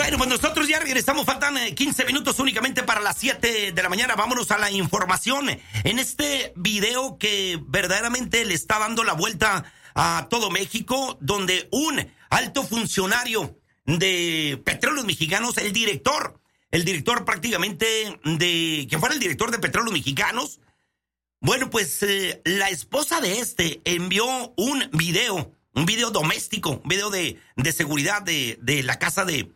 Bueno, pues nosotros ya regresamos, faltan 15 minutos únicamente para las 7 de la mañana. Vámonos a la información. En este video que verdaderamente le está dando la vuelta a todo México, donde un alto funcionario de Petróleos Mexicanos, el director prácticamente quien fuera el director de Petróleos Mexicanos, bueno, pues la esposa de envió un video doméstico, un video de seguridad de la casa de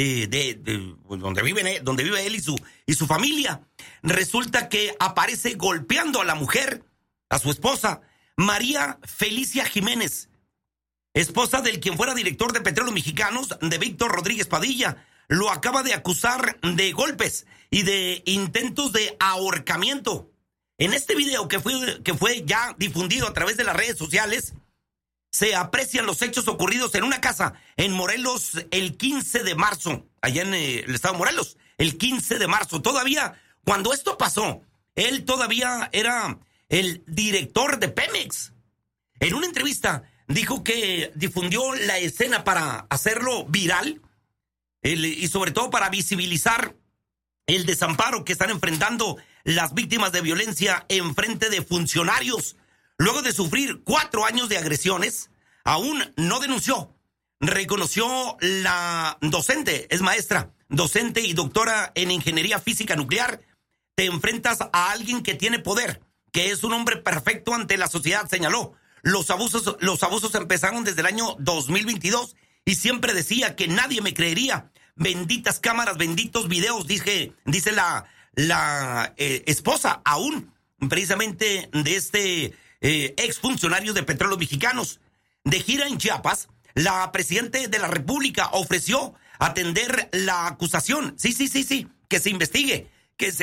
donde vive él y su familia. Resulta que aparece golpeando a la mujer, a su esposa, María Felicia Jiménez, esposa del quien fuera director de Petróleos Mexicanos, de Víctor Rodríguez Padilla. Lo acaba de acusar de golpes y de intentos de ahorcamiento. En este video que fue ya difundido a través de las redes sociales, se aprecian los hechos ocurridos en una casa en Morelos el 15 de marzo, allá en el estado de Morelos, el 15 de marzo. Todavía, cuando esto pasó, él todavía era el director de Pemex. En una entrevista dijo que difundió la escena para hacerlo viral y sobre todo para visibilizar el desamparo que están enfrentando las víctimas de violencia en frente de funcionarios. Luego de sufrir 4 años de agresiones, aún no denunció. Reconoció la docente, es maestra, docente y doctora en ingeniería física nuclear. Te enfrentas a alguien que tiene poder, que es un hombre perfecto ante la sociedad, señaló. Los abusos empezaron desde el año 2022 y siempre decía que nadie me creería. Benditas cámaras, benditos videos, dice la esposa aún precisamente de exfuncionario de Petróleos Mexicanos. De gira en Chiapas, la presidenta de la República ofreció atender la acusación. Sí, que se investigue, que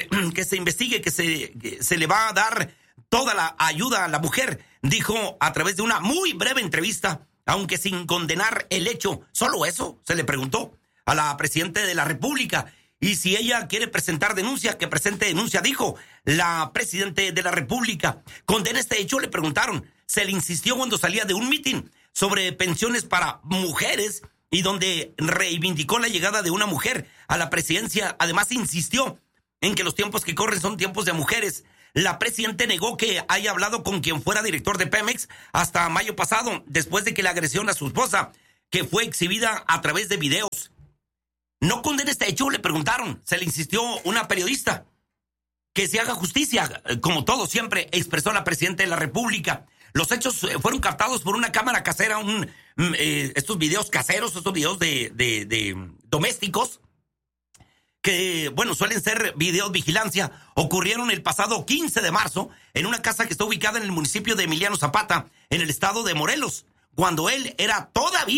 se le va a dar toda la ayuda a la mujer, dijo a través de una muy breve entrevista, aunque sin condenar el hecho. Solo eso se le preguntó a la presidenta de la República. Y si ella quiere presentar denuncia, que presente denuncia, dijo la presidenta de la República. ¿Condena este hecho?, le preguntaron. Se le insistió cuando salía de un mitin sobre pensiones para mujeres y donde reivindicó la llegada de una mujer a la presidencia. Además, insistió en que los tiempos que corren son tiempos de mujeres. La presidenta negó que haya hablado con quien fuera director de Pemex hasta mayo pasado, después de que la agresión a su esposa, que fue exhibida a través de videos. ¿No condena este hecho?, le preguntaron. Se le insistió una periodista. Que se haga justicia, como todo siempre expresó la presidenta de la República. Los hechos fueron captados por una cámara casera, estos videos caseros, estos videos de domésticos, que, bueno, suelen ser videos vigilancia. Ocurrieron el pasado 15 de marzo en una casa que está ubicada en el municipio de Emiliano Zapata, en el estado de Morelos, cuando él era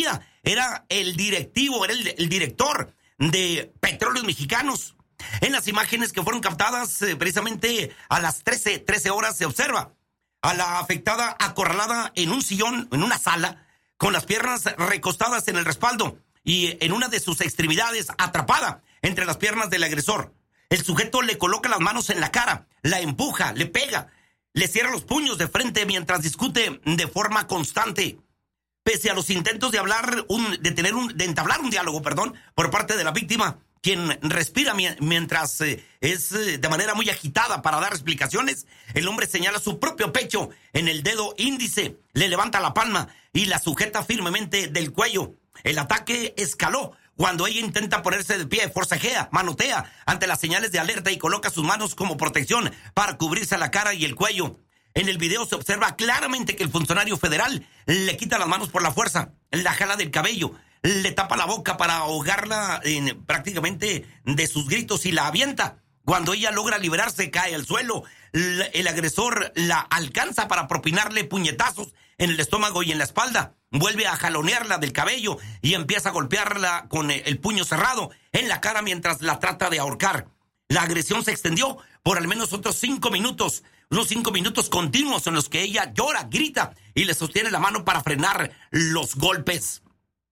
el directivo, era el director de Petróleos Mexicanos. En las imágenes que fueron captadas precisamente a las 13 horas se observa a la afectada acorralada en un sillón, en una sala, con las piernas recostadas en el respaldo y en una de sus extremidades atrapada entre las piernas del agresor. El sujeto le coloca las manos en la cara, la empuja, le pega, le cierra los puños de frente mientras discute de forma constante. Pese a los intentos de entablar un diálogo, por parte de la víctima, quien respira mientras es de manera muy agitada para dar explicaciones, el hombre señala su propio pecho en el dedo índice, le levanta la palma y la sujeta firmemente del cuello. El ataque escaló cuando ella intenta ponerse de pie, forcejea, manotea ante las señales de alerta y coloca sus manos como protección para cubrirse la cara y el cuello. En el video se observa claramente que el funcionario federal le quita las manos por la fuerza, la jala del cabello, le tapa la boca para ahogarla prácticamente de sus gritos y la avienta. Cuando ella logra liberarse, cae al suelo. El agresor la alcanza para propinarle puñetazos en el estómago y en la espalda. Vuelve a jalonearla del cabello y empieza a golpearla con el puño cerrado en la cara mientras la trata de ahorcar. La agresión se extendió por al menos otros 5 minutos, unos 5 minutos continuos en los que ella llora, grita y le sostiene la mano para frenar los golpes.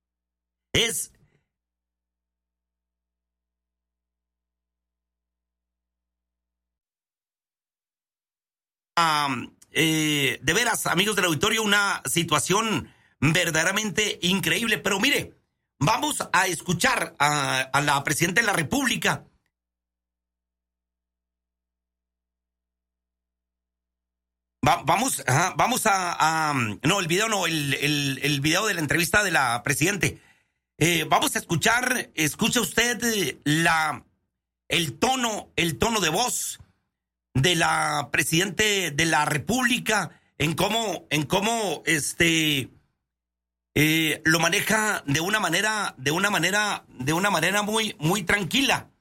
De veras, amigos del auditorio, una situación verdaderamente increíble. Pero mire, Vamos a escuchar a la presidenta de la República. Vamos a no, el video no, el video de la entrevista de la presidente. Vamos a escucha usted el tono de voz de la presidente de la República en cómo lo maneja de una manera muy muy tranquila,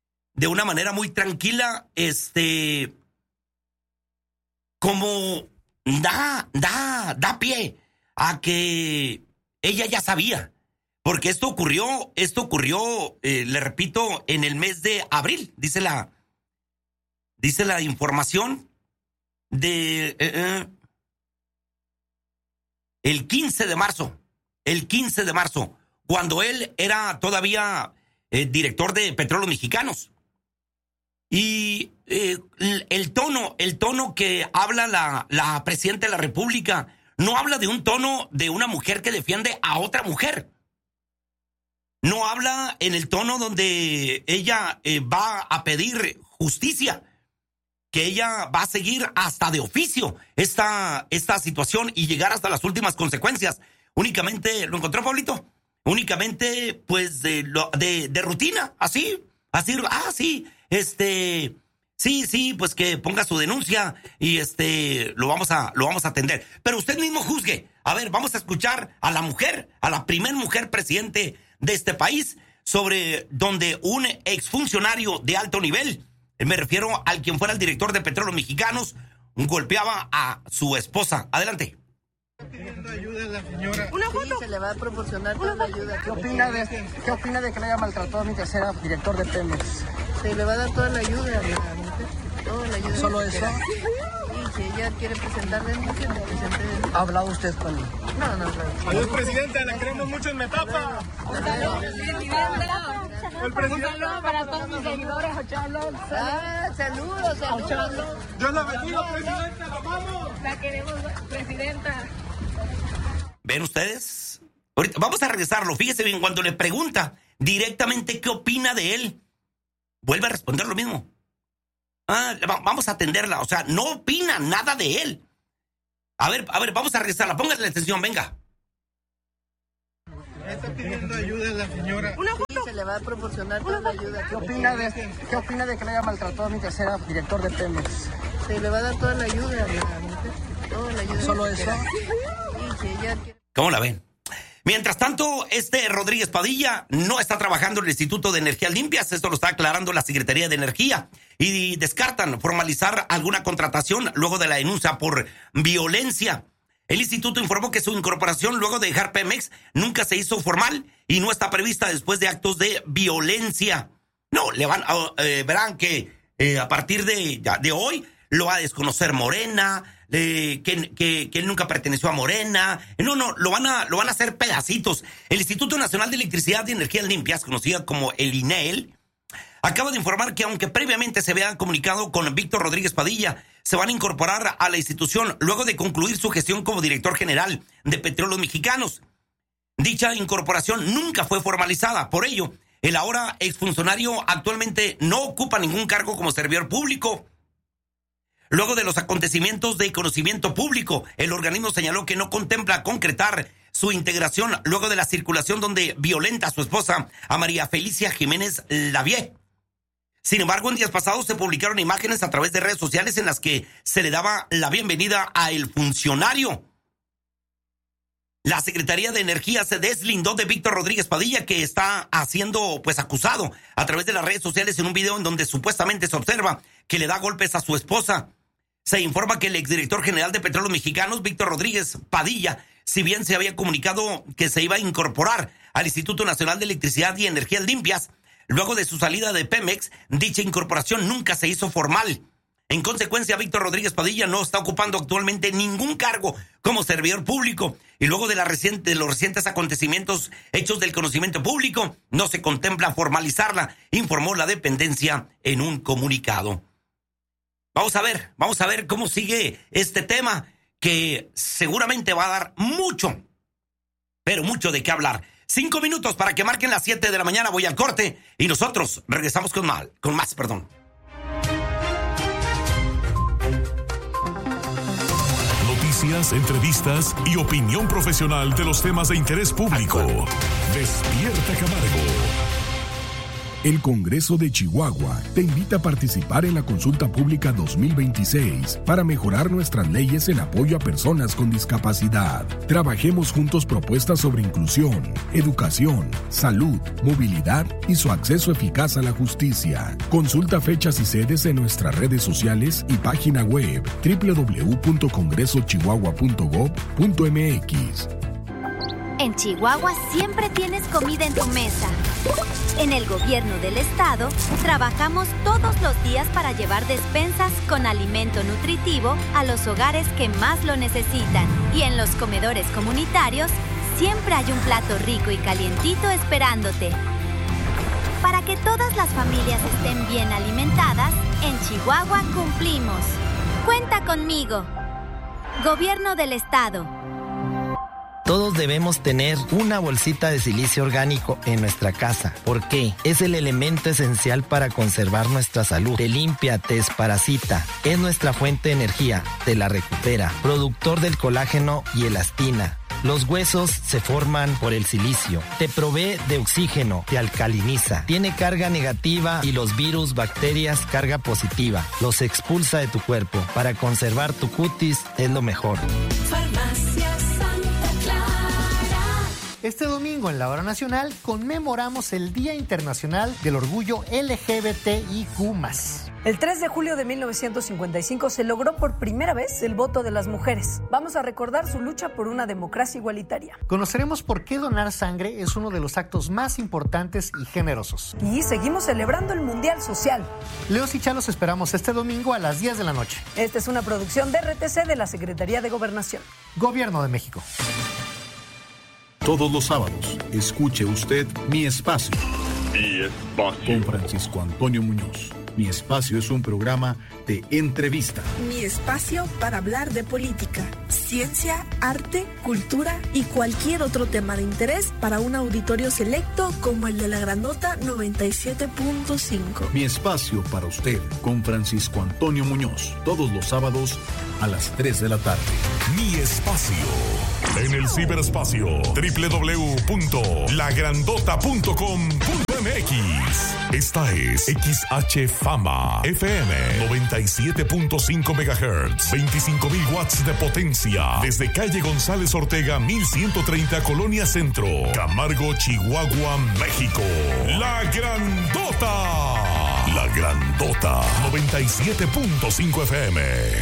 como da pie a que ella ya sabía, porque esto ocurrió, le repito, en el mes de abril, dice la información de el 15 de marzo, cuando él era todavía director de Petróleos Mexicanos. Y el tono que habla la presidenta de la República no habla de un tono de una mujer que defiende a otra mujer. No habla en el tono donde ella va a pedir justicia, que ella va a seguir hasta de oficio esta situación y llegar hasta las últimas consecuencias. Únicamente, ¿lo encontró, Pablito? Únicamente, pues, de rutina, así, sí. Sí, pues que ponga su denuncia y lo vamos a atender. Pero usted mismo juzgue. A ver, vamos a escuchar a la mujer, a la primer mujer presidente de este país, sobre donde un exfuncionario de alto nivel, me refiero al quien fuera el director de Petróleos Mexicanos, golpeaba a su esposa. Adelante. Pidiendo ayuda a la señora. ¿Una foto? Sí, se le va a proporcionar toda la ayuda. ¿Qué opina de que le haya maltratado a mi tercera director de Pemex? Se le va a dar toda la ayuda a la mujer. Toda la ayuda. ¿Solo que eso? quiera. Y si ella quiere presentar denuncia, me presente denuncia. ¿Ha hablado usted con él? No. Adiós, presidenta, la queremos mucho en Metapa. El presidente. Un saludo para todos mis seguidores, Ochalón. Saludos. Dios la bendiga, presidenta, la amamos. La queremos, presidenta. ¿Ven ustedes? Ahorita vamos a regresarlo. Fíjese bien, cuando le pregunta directamente qué opina de él, vuelve a responder lo mismo. Vamos a atenderla. O sea, no opina nada de él. A ver, vamos a regresarla. Póngale la atención, venga. Está pidiendo ayuda a la señora. ¿Una Sí, foto? se le va a proporcionar toda la ayuda. ¿Qué opina de que le haya maltratado a mi tercera director de Pemex? Se le va a dar toda la ayuda a la mujer. Toda la ayuda. ¿Solo que eso? quiera. Y si ella quiere... ¿Cómo la ven? Mientras tanto, Rodríguez Padilla no está trabajando en el Instituto de Energías Limpias. Esto lo está aclarando la Secretaría de Energía. Y descartan formalizar alguna contratación luego de la denuncia por violencia. El instituto informó que su incorporación luego de dejar Pemex nunca se hizo formal y no está prevista después de actos de violencia. No, verán que a partir de hoy lo va a desconocer Morena, que él nunca perteneció a Morena. No, lo van a hacer pedacitos. El Instituto Nacional de Electricidad y Energías Limpias, conocida como el INEEL, acaba de informar que aunque previamente se había comunicado con Víctor Rodríguez Padilla, se van a incorporar a la institución luego de concluir su gestión como director general de Petróleos Mexicanos. Dicha incorporación nunca fue formalizada. Por ello, el ahora exfuncionario actualmente no ocupa ningún cargo como servidor público. Luego de los acontecimientos de conocimiento público, el organismo señaló que no contempla concretar su integración luego de la circulación donde violenta a su esposa, a María Felicia Jiménez Lavie. Sin embargo, en días pasados se publicaron imágenes a través de redes sociales en las que se le daba la bienvenida a el funcionario. La Secretaría de Energía se deslindó de Víctor Rodríguez Padilla, que está siendo acusado a través de las redes sociales en un video en donde supuestamente se observa que le da golpes a su esposa. Se informa que el exdirector general de Petróleos Mexicanos, Víctor Rodríguez Padilla, si bien se había comunicado que se iba a incorporar al Instituto Nacional de Electricidad y Energías Limpias, luego de su salida de Pemex, dicha incorporación nunca se hizo formal. En consecuencia, Víctor Rodríguez Padilla no está ocupando actualmente ningún cargo como servidor público y luego de los recientes acontecimientos hechos del conocimiento público, no se contempla formalizarla, informó la dependencia en un comunicado. Vamos a ver cómo sigue este tema que seguramente va a dar mucho, pero mucho de qué hablar. 5 minutos para que marquen las 7 de la mañana. Voy al corte y nosotros regresamos con más. Noticias, entrevistas y opinión profesional de los temas de interés público. Despierta Camargo. El Congreso de Chihuahua te invita a participar en la consulta pública 2026 para mejorar nuestras leyes en apoyo a personas con discapacidad. Trabajemos juntos propuestas sobre inclusión, educación, salud, movilidad y su acceso eficaz a la justicia. Consulta fechas y sedes en nuestras redes sociales y página web www.congresochihuahua.gov.mx. En Chihuahua siempre tienes comida en tu mesa. En el gobierno del estado, trabajamos todos los días para llevar despensas con alimento nutritivo a los hogares que más lo necesitan. Y en los comedores comunitarios, siempre hay un plato rico y calientito esperándote. Para que todas las familias estén bien alimentadas, en Chihuahua cumplimos. Cuenta conmigo. Gobierno del estado. Todos debemos tener una bolsita de silicio orgánico en nuestra casa. ¿Por qué? Es el elemento esencial para conservar nuestra salud. Te limpia, te desparasita. Es nuestra fuente de energía. Te la recupera. Productor del colágeno y elastina. Los huesos se forman por el silicio. Te provee de oxígeno, te alcaliniza. Tiene carga negativa y los virus, bacterias, carga positiva. Los expulsa de tu cuerpo. Para conservar tu cutis es lo mejor. Farmacia Santa Clara. Este domingo en la Hora Nacional conmemoramos el Día Internacional del Orgullo LGBTIQ+. El 3 de julio de 1955 se logró por primera vez el voto de las mujeres. Vamos a recordar su lucha por una democracia igualitaria. Conoceremos por qué donar sangre es uno de los actos más importantes y generosos. Y seguimos celebrando el Mundial Social. Leos y Chalos esperamos este domingo a las 10 de la noche. Esta es una producción de RTC de la Secretaría de Gobernación. Gobierno de México. Todos los sábados, escuche usted Mi Espacio. Mi Espacio. Con Francisco Antonio Muñoz. Mi Espacio es un programa de entrevista. Mi espacio para hablar de política, ciencia, arte, cultura y cualquier otro tema de interés para un auditorio selecto como el de la Grandota 97.5. Mi Espacio para usted con Francisco Antonio Muñoz. Todos los sábados a las 3 de la tarde. Mi Espacio. En el ciberespacio www.lagrandota.com.mx. Esta es XH Fama FM 97.5 MHz, 25,000 watts de potencia, desde calle González Ortega 1130, Colonia Centro, Camargo, Chihuahua, México. La Grandota. La Grandota 97.5 FM.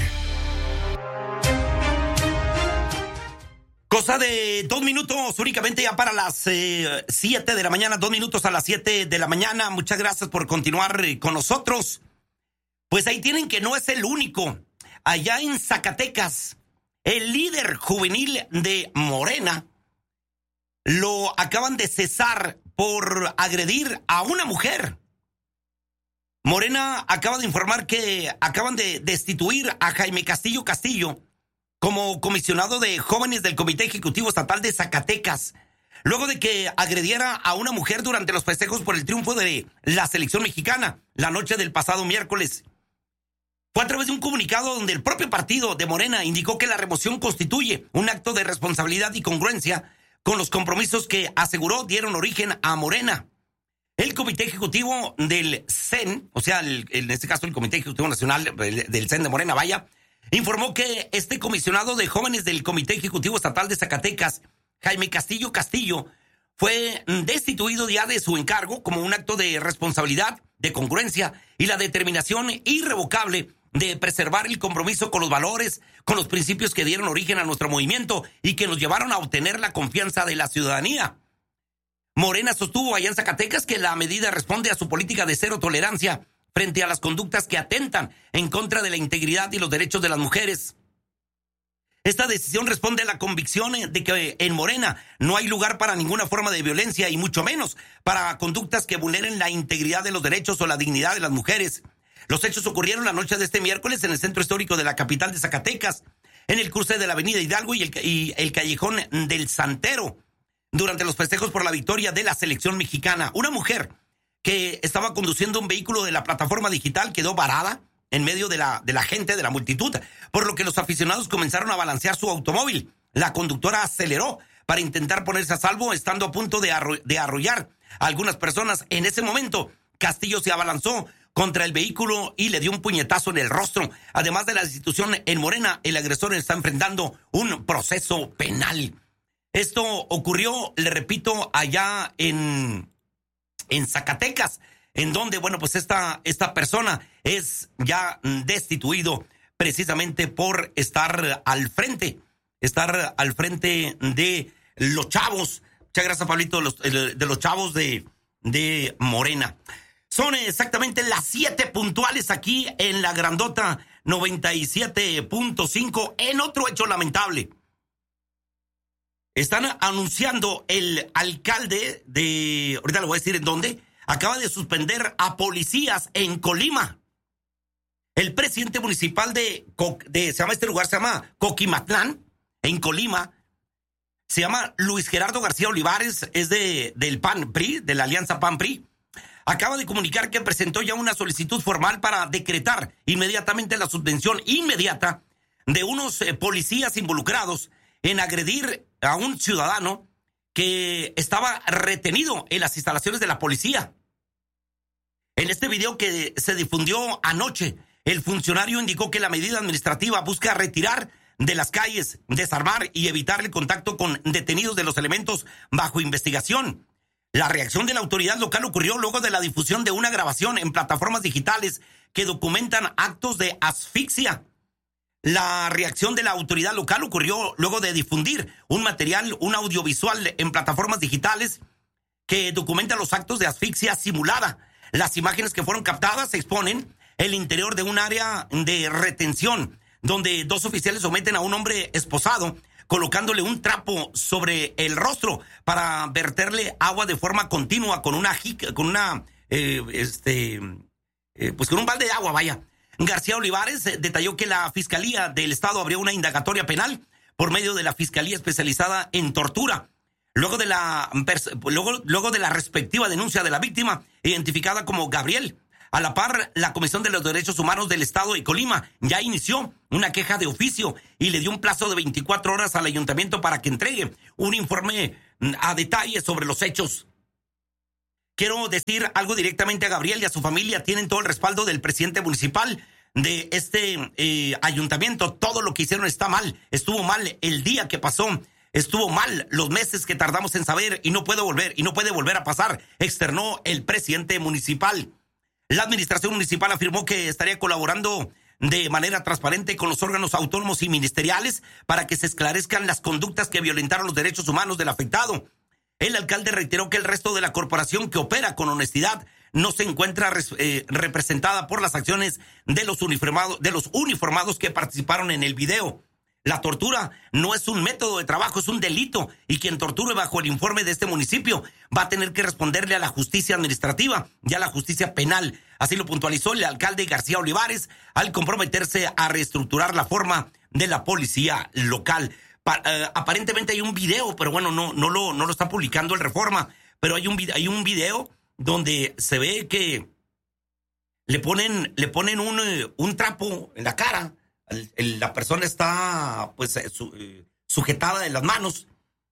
Cosa de 2 minutos únicamente ya para las 7 de la mañana, 2 minutos a las 7 de la mañana. Muchas gracias por continuar con nosotros. Pues ahí tienen que no es el único. Allá en Zacatecas, el líder juvenil de Morena lo acaban de cesar por agredir a una mujer. Morena acaba de informar que acaban de destituir a Jaime Castillo como comisionado de jóvenes del Comité Ejecutivo Estatal de Zacatecas, luego de que agrediera a una mujer durante los festejos por el triunfo de la selección mexicana la noche del pasado miércoles. Fue a través de un comunicado donde el propio partido de Morena indicó que la remoción constituye un acto de responsabilidad y congruencia con los compromisos que aseguró dieron origen a Morena. El Comité Ejecutivo del CEN, o sea, en este caso el Comité Ejecutivo Nacional del CEN de Morena, informó que este comisionado de jóvenes del Comité Ejecutivo Estatal de Zacatecas, Jaime Castillo, fue destituido ya de su encargo como un acto de responsabilidad, de congruencia y la determinación irrevocable de preservar el compromiso con los valores, con los principios que dieron origen a nuestro movimiento y que nos llevaron a obtener la confianza de la ciudadanía. Morena sostuvo allá en Zacatecas que la medida responde a su política de cero tolerancia frente a las conductas que atentan en contra de la integridad y los derechos de las mujeres. Esta decisión responde a la convicción de que en Morena no hay lugar para ninguna forma de violencia y mucho menos para conductas que vulneren la integridad de los derechos o la dignidad de las mujeres. Los hechos ocurrieron la noche de este miércoles en el centro histórico de la capital de Zacatecas, en el cruce de la avenida Hidalgo y el callejón del Santero. durante los festejos por la victoria de la selección mexicana. Una mujer que estaba conduciendo un vehículo de la plataforma digital quedó varada en medio de la gente, de la multitud, por lo que los aficionados comenzaron a balancear su automóvil. La conductora aceleró para intentar ponerse a salvo, estando a punto de arrollar a algunas personas. En ese momento, Castillo se abalanzó contra el vehículo y le dio un puñetazo en el rostro. Además de la destitución en Morena, el agresor está enfrentando un proceso penal. Esto ocurrió, le repito, allá en Zacatecas, en donde, bueno, pues esta persona es ya destituido precisamente por estar al frente de los chavos. Muchas gracias, Pablito, de los chavos de Morena. Son exactamente las 7 puntuales aquí en la grandota 97.5. En otro hecho lamentable, están anunciando el alcalde de, ahorita le voy a decir en dónde, acaba de suspender a policías en Colima. El presidente municipal este lugar se llama Coquimatlán, en Colima. Se llama Luis Gerardo García Olivares, es del PAN-PRI, de la alianza PAN-PRI. Acaba de comunicar que presentó ya una solicitud formal para decretar inmediatamente la suspensión inmediata de unos policías involucrados en agredir a un ciudadano que estaba retenido en las instalaciones de la policía. En este video que se difundió anoche, el funcionario indicó que la medida administrativa busca retirar de las calles, desarmar y evitar el contacto con detenidos de los elementos bajo investigación. La reacción de la autoridad local ocurrió luego de la difusión de una grabación en plataformas digitales que documentan actos de asfixia. La reacción de la autoridad local ocurrió luego de difundir un audiovisual en plataformas digitales que documenta los actos de asfixia simulada. Las imágenes que fueron captadas exponen el interior de un área de retención, donde 2 oficiales someten a un hombre esposado, colocándole un trapo sobre el rostro para verterle agua de forma continua con un balde de agua, vaya. García Olivares detalló que la Fiscalía del Estado abrió una indagatoria penal por medio de la Fiscalía Especializada en Tortura. Luego de la respectiva denuncia de la víctima, identificada como Gabriel. A la par, la Comisión de los Derechos Humanos del Estado de Colima ya inició una queja de oficio y le dio un plazo de 24 horas al ayuntamiento para que entregue un informe a detalle sobre los hechos. Quiero decir algo directamente a Gabriel y a su familia. Tienen todo el respaldo del presidente municipal de este ayuntamiento. Todo lo que hicieron está mal. Estuvo mal el día que pasó. Estuvo mal los meses que tardamos en saber y no puede volver a pasar, externó el presidente municipal. La administración municipal afirmó que estaría colaborando de manera transparente con los órganos autónomos y ministeriales para que se esclarezcan las conductas que violentaron los derechos humanos del afectado. El alcalde reiteró que el resto de la corporación que opera con honestidad no se encuentra representada por las acciones de los uniformados que participaron en el video. La tortura no es un método de trabajo, es un delito, y quien torture bajo el informe de este municipio va a tener que responderle a la justicia administrativa y a la justicia penal. Así lo puntualizó el alcalde García Olivares al comprometerse a reestructurar la forma de la policía local. Aparentemente hay un video, pero bueno, no lo está publicando el Reforma, pero hay un video donde se ve que le ponen un trapo en la cara. La persona está pues sujetada de las manos.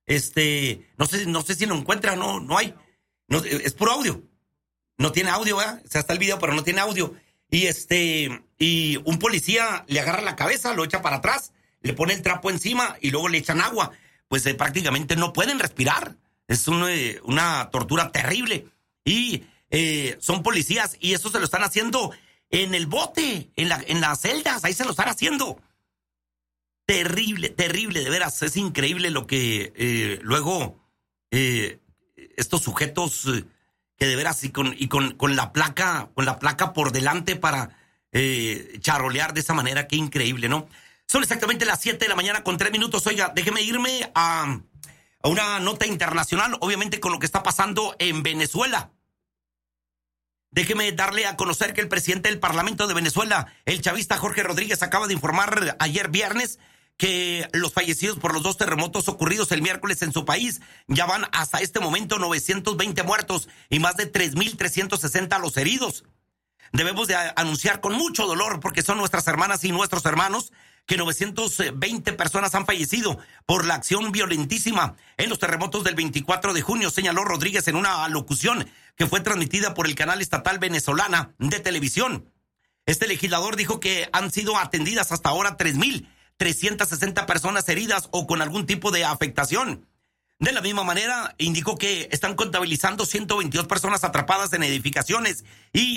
No sé si lo encuentra, no hay. No, es puro audio. No tiene audio, ¿verdad? O sea, está el video, pero no tiene audio. Y un policía le agarra la cabeza, lo echa para atrás, le pone el trapo encima y luego le echan agua. Pues prácticamente no pueden respirar. Es una tortura terrible. Y son policías y eso se lo están haciendo en el bote, en las celdas, ahí se lo están haciendo. Terrible, de veras, es increíble lo que luego estos sujetos que de veras y con la placa por delante para charolear de esa manera, qué increíble, ¿no? Son exactamente las 7 de la mañana con 3 minutos. Oiga, déjeme irme a una nota internacional, obviamente con lo que está pasando en Venezuela. Déjeme darle a conocer que el presidente del Parlamento de Venezuela, el chavista Jorge Rodríguez, acaba de informar ayer viernes que los fallecidos por los 2 terremotos ocurridos el miércoles en su país ya van hasta este momento 920 muertos y más de 3,360 los heridos. Debemos de anunciar con mucho dolor, porque son nuestras hermanas y nuestros hermanos, que 920 personas han fallecido por la acción violentísima en los terremotos del 24 de junio, señaló Rodríguez en una alocución que fue transmitida por el canal estatal venezolana de televisión. Este legislador dijo que han sido atendidas hasta ahora 3,360 personas heridas o con algún tipo de afectación. De la misma manera, indicó que están contabilizando 122 personas atrapadas en edificaciones y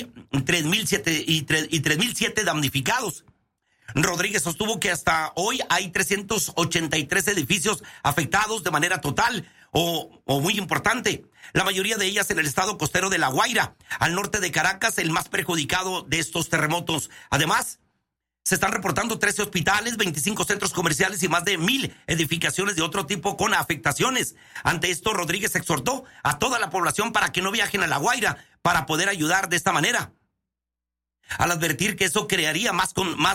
3,007 damnificados. Rodríguez sostuvo que hasta hoy hay 383 edificios afectados de manera total o muy importante. La mayoría de ellas en el estado costero de La Guaira, al norte de Caracas, el más perjudicado de estos terremotos. Además, se están reportando 13 hospitales, 25 centros comerciales y más de 1,000 edificaciones de otro tipo con afectaciones. Ante esto, Rodríguez exhortó a toda la población para que no viajen a La Guaira para poder ayudar de esta manera, al advertir que eso crearía más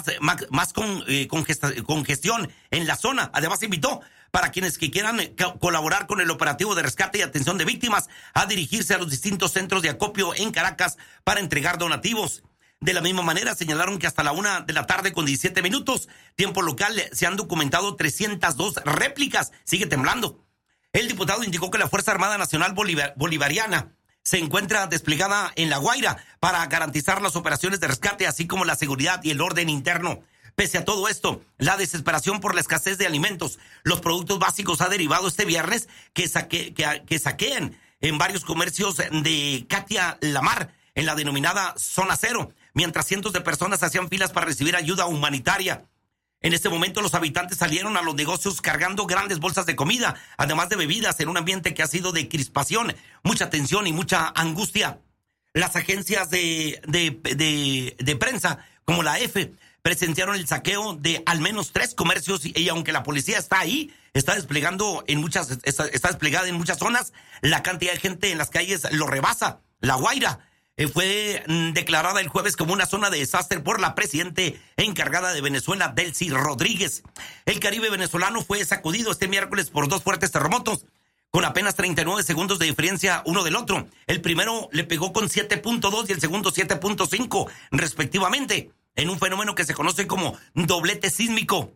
congestión en la zona. Además, invitó para quienes que quieran colaborar con el operativo de rescate y atención de víctimas a dirigirse a los distintos centros de acopio en Caracas para entregar donativos. De la misma manera, señalaron que hasta la 1:17 p.m, tiempo local, se han documentado 302 réplicas. Sigue temblando. El diputado indicó que la Fuerza Armada Nacional Bolivariana se encuentra desplegada en La Guaira para garantizar las operaciones de rescate, así como la seguridad y el orden interno. Pese a todo esto, la desesperación por la escasez de alimentos, los productos básicos, ha derivado este viernes que saqueen en varios comercios de Katia Lamar, en la denominada Zona Cero, mientras cientos de personas hacían filas para recibir ayuda humanitaria. En este momento, los habitantes salieron a los negocios cargando grandes bolsas de comida, además de bebidas, en un ambiente que ha sido de crispación, mucha tensión y mucha angustia. Las agencias de prensa, como la EFE, presenciaron el saqueo de al menos 3 comercios y aunque la policía está ahí, está desplegada en muchas zonas, la cantidad de gente en las calles lo rebasa. La Guaira fue declarada el jueves como una zona de desastre por la presidente encargada de Venezuela, Delcy Rodríguez. El Caribe venezolano fue sacudido este miércoles por 2 fuertes terremotos, con apenas 39 segundos de diferencia uno del otro. El primero le pegó con 7.2 y el segundo 7.5, respectivamente, en un fenómeno que se conoce como doblete sísmico,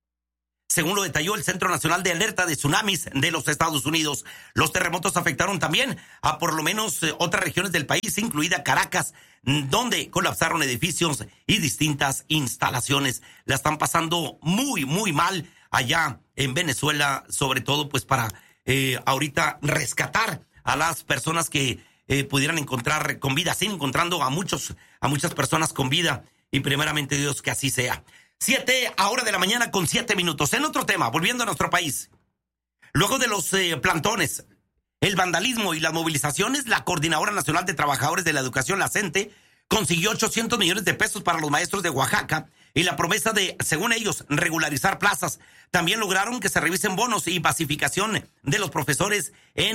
según lo detalló el Centro Nacional de Alerta de Tsunamis de los Estados Unidos. Los terremotos afectaron también a por lo menos otras regiones del país, incluida Caracas, donde colapsaron edificios y distintas instalaciones. La están pasando muy, muy mal allá en Venezuela, sobre todo pues para ahorita rescatar a las personas que pudieran encontrar con vida. Siguen encontrando a muchas personas con vida y primeramente Dios que así sea. 7:00 a.m. En otro tema, volviendo a nuestro país. Luego de los plantones, el vandalismo y las movilizaciones, la Coordinadora Nacional de Trabajadores de la Educación, la CENTE, consiguió 800 millones de pesos para los maestros de Oaxaca y la promesa de, según ellos, regularizar plazas. También lograron que se revisen bonos y pacificación de los profesores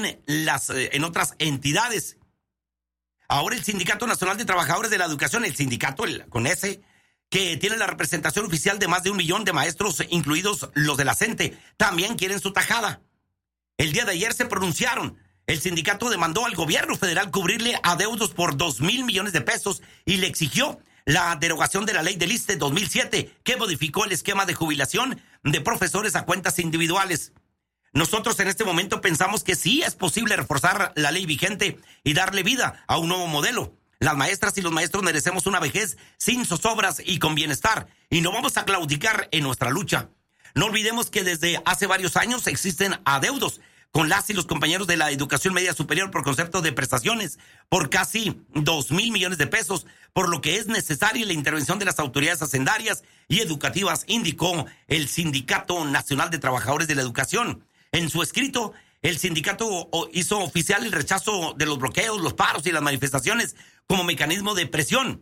en otras entidades. Ahora el Sindicato Nacional de Trabajadores de la Educación, el sindicato con S, que tiene la representación oficial de más de 1 millón de maestros, incluidos los de la CENTE, también quieren su tajada. El día de ayer se pronunciaron. El sindicato demandó al gobierno federal cubrirle adeudos por 2,000 millones de pesos y le exigió la derogación de la ley del ISSSTE 2007, que modificó el esquema de jubilación de profesores a cuentas individuales. Nosotros en este momento pensamos que sí es posible reforzar la ley vigente y darle vida a un nuevo modelo. Las maestras y los maestros merecemos una vejez sin zozobras y con bienestar, y no vamos a claudicar en nuestra lucha. No olvidemos que desde hace varios años existen adeudos con las y los compañeros de la educación media superior por concepto de prestaciones por casi 2,000 millones de pesos, por lo que es necesaria la intervención de las autoridades hacendarias y educativas, indicó el Sindicato Nacional de Trabajadores de la Educación. En su escrito, el sindicato hizo oficial el rechazo de los bloqueos, los paros y las manifestaciones como mecanismo de presión.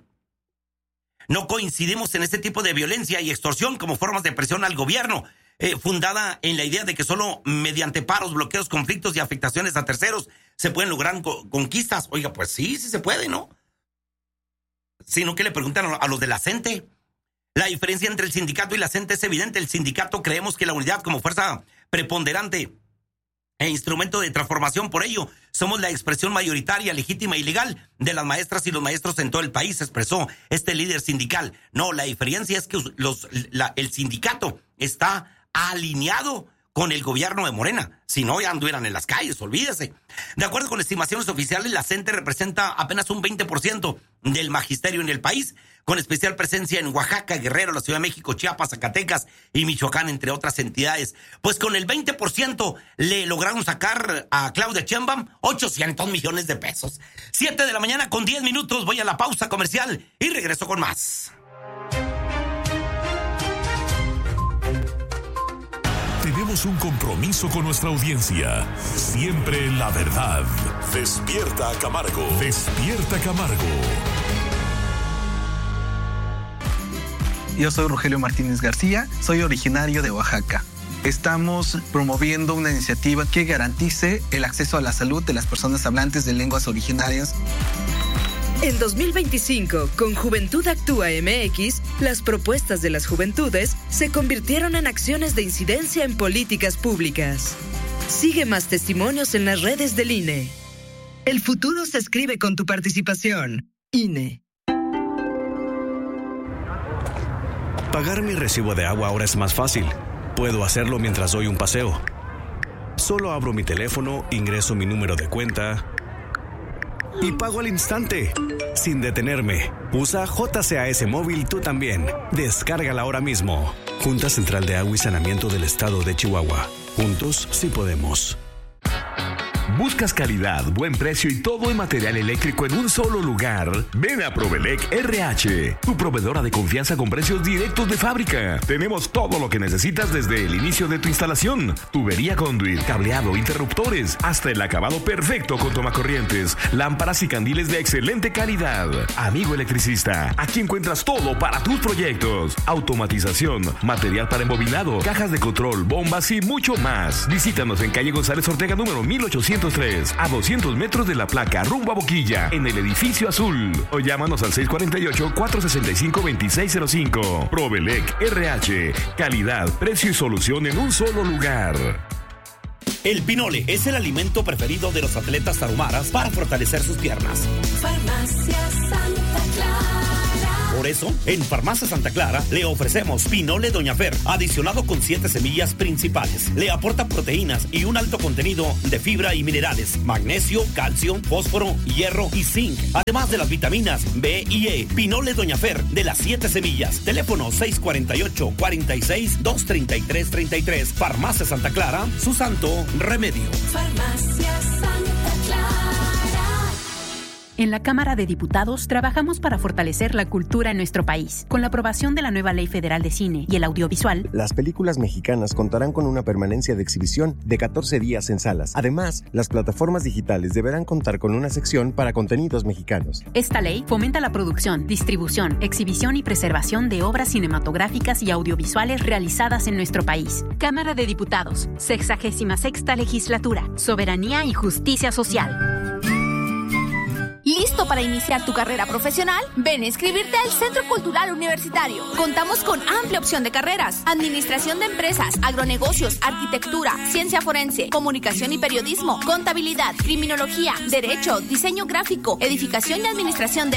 No coincidimos en este tipo de violencia y extorsión como formas de presión al gobierno, fundada en la idea de que solo mediante paros, bloqueos, conflictos y afectaciones a terceros se pueden lograr conquistas. Oiga, pues sí se puede, ¿no? Sino que le preguntan a los de la CENTE. La diferencia entre el sindicato y la CENTE es evidente. El sindicato creemos que la unidad como fuerza preponderante e instrumento de transformación. Por ello, somos la expresión mayoritaria, legítima y legal de las maestras y los maestros en todo el país, expresó este líder sindical. No, la diferencia es que el sindicato está alineado con el gobierno de Morena. Si no, ya anduvieran en las calles, olvídese. De acuerdo con estimaciones oficiales, la CENTE representa apenas un 20% del magisterio en el país, con especial presencia en Oaxaca, Guerrero, la Ciudad de México, Chiapas, Zacatecas y Michoacán, entre otras entidades. Pues con el 20% le lograron sacar a Claudia Sheinbaum 800 millones de pesos. 7 de la mañana con 10 minutos. Voy a la pausa comercial y regreso con más. Tenemos un compromiso con nuestra audiencia. Siempre la verdad. Despierta Camargo. Despierta Camargo. Yo soy Rogelio Martínez García, soy originario de Oaxaca. Estamos promoviendo una iniciativa que garantice el acceso a la salud de las personas hablantes de lenguas originarias. En 2025, con Juventud Actúa MX, las propuestas de las juventudes se convirtieron en acciones de incidencia en políticas públicas. Sigue más testimonios en las redes del INE. El futuro se escribe con tu participación. INE. Pagar mi recibo de agua ahora es más fácil. Puedo hacerlo mientras doy un paseo. Solo abro mi teléfono, ingreso mi número de cuenta y pago al instante, sin detenerme. Usa JCAS Móvil tú también. Descárgala ahora mismo. Junta Central de Agua y Saneamiento del Estado de Chihuahua. Juntos sí podemos. ¿Buscas calidad, buen precio y todo el material eléctrico en un solo lugar? Ven a Provelec RH, tu proveedora de confianza con precios directos de fábrica. Tenemos todo lo que necesitas desde el inicio de tu instalación: tubería conduit, cableado, interruptores, hasta el acabado perfecto con tomacorrientes, lámparas y candiles de excelente calidad. Amigo electricista, aquí encuentras todo para tus proyectos: automatización, material para embobinado, cajas de control, bombas y mucho más. Visítanos en calle González Ortega número 1803, a 200 metros de la placa, rumbo a Boquilla, en el edificio azul. O llámanos al 648-465-2605. Provelec RH. Calidad, precio y solución en un solo lugar. El pinole es el alimento preferido de los atletas tarahumaras para fortalecer sus piernas. Farmacia Santa Clara. Por eso, en Farmacia Santa Clara le ofrecemos Pinole Doña Fer, adicionado con 7 semillas principales. Le aporta proteínas y un alto contenido de fibra y minerales, magnesio, calcio, fósforo, hierro y zinc, además de las vitaminas B y E. Pinole Doña Fer, de las 7 semillas. Teléfono 648-46-233-33. Farmacia Santa Clara, su santo remedio. Farmacia Santa Clara. En la Cámara de Diputados trabajamos para fortalecer la cultura en nuestro país. Con la aprobación de la nueva Ley Federal de Cine y el Audiovisual, las películas mexicanas contarán con una permanencia de exhibición de 14 días en salas. Además, las plataformas digitales deberán contar con una sección para contenidos mexicanos. Esta ley fomenta la producción, distribución, exhibición y preservación de obras cinematográficas y audiovisuales realizadas en nuestro país. Cámara de Diputados, 66ª Legislatura, Soberanía y Justicia Social. ¿Listo para iniciar tu carrera profesional? Ven a inscribirte al Centro Cultural Universitario. Contamos con amplia opción de carreras: administración de empresas, agronegocios, arquitectura, ciencia forense, comunicación y periodismo, contabilidad, criminología, derecho, diseño gráfico, edificación y administración de